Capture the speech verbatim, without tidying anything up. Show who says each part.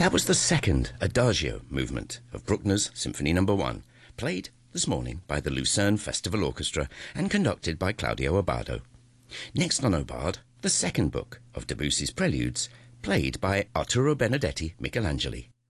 Speaker 1: That was the second Adagio movement of Bruckner's Symphony Number One, played this morning by the Lucerne Festival Orchestra and conducted by Claudio Abbado. Next on Aubade, the second book of Debussy's Preludes, played by Arturo Benedetti Michelangeli.